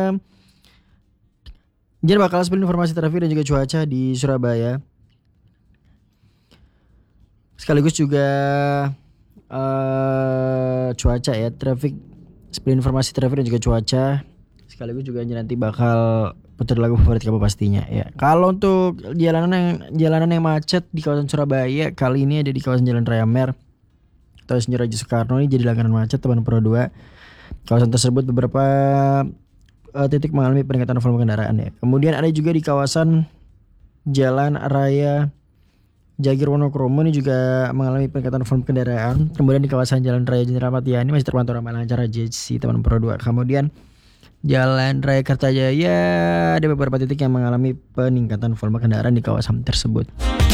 Jadi bakal spill informasi traffic dan juga cuaca di Surabaya. Sekaligus juga cuaca ya, traffic, spill informasi traffic dan juga cuaca. Sekaligus juga nanti bakal putar lagu favorit kamu pastinya ya. Kalau untuk jalanan yang macet di kawasan Surabaya kali ini ada di kawasan Jalan Raya Mer atau Insinyur Haji Soekarno, ini jadi langganan macet teman Pro 2. Kawasan tersebut beberapa titik mengalami peningkatan volume kendaraan ya. Kemudian ada juga di kawasan Jalan Raya Jagir Wonokromo ini juga mengalami peningkatan volume kendaraan. Kemudian di kawasan Jalan Raya Jenderal Ahmad Yani masih terpantau ramai lancar JC teman Pro 2. Kemudian Jalan Raya Kertajaya ada beberapa titik yang mengalami peningkatan volume kendaraan di kawasan tersebut.